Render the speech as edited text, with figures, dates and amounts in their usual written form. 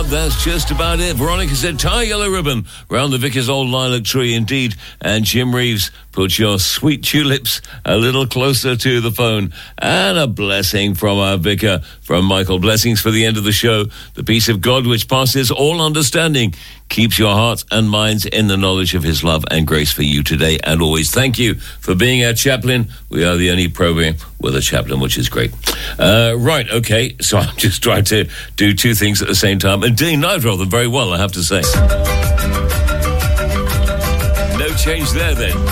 that's just about it. Veronica said, tie yellow ribbon round the vicar's old lilac tree, indeed. And Jim Reeves, put your sweet tulips a little closer to the phone. And a blessing from our vicar, from Michael. Blessings for the end of the show. The peace of God, which passes all understanding, keeps your hearts and minds in the knowledge of his love and grace for you today and always. Thank you for being our chaplain. We are the only program with a chaplain, which is great. Right, okay, so I'm just trying to do two things at the same time and doing neither of them very well, I have to say. No change there, then.